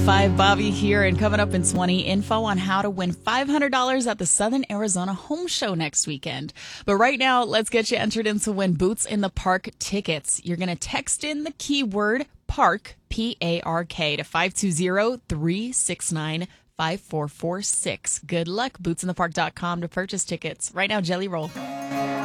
5 Bobby here, and coming up in 20, info on how to win $500 at the Southern Arizona Home Show next weekend. But right now, let's get you entered in to win Boots in the Park tickets. You're going to text in the keyword PARK, P-A-R-K, to 520-369-5446. Good luck. Bootsinthepark.com to purchase tickets. Right now, Jelly Roll.